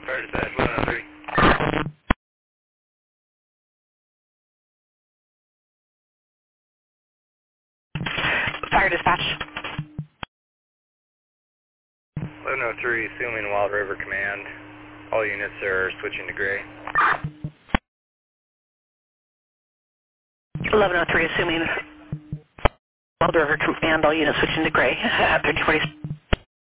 Fire dispatch, 103. Fire dispatch. 1103, assuming Wild River Command. All units are switching to gray. 1103, assuming Wild River Command, all units switching to gray. 1340.